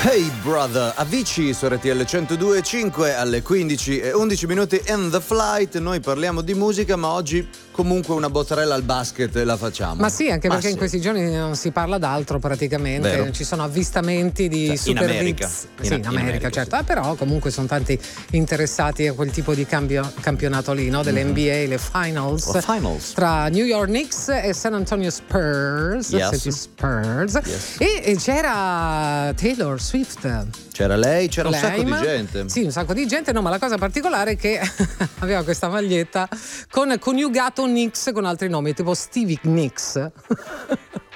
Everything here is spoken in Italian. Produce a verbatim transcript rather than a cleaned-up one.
Hey brother, Avicii su R T L centodue e cinque alle quindici e undici minuti in the flight. Noi parliamo di musica, ma oggi comunque una bottarella al basket la facciamo. Ma sì, anche ma perché sì. in questi giorni non si parla d'altro praticamente. Vero. Ci sono avvistamenti di Cioè, super in America. hits. In- sì, in, in America, America, certo. sì. Ah, però comunque sono tanti interessati a quel tipo di cambio- campionato lì, no? Delle Mhm. N B A, le finals. La finals. Tra New York Knicks e San Antonio Spurs. Yes. City Spurs. Yes. E, e c'era Taylor Swift. C'era lei, c'era un Lei, sacco di ma- gente. Sì, un sacco di gente, no, ma la cosa particolare è che aveva questa maglietta con coniugato Knicks con altri nomi, tipo Stevie Nicks.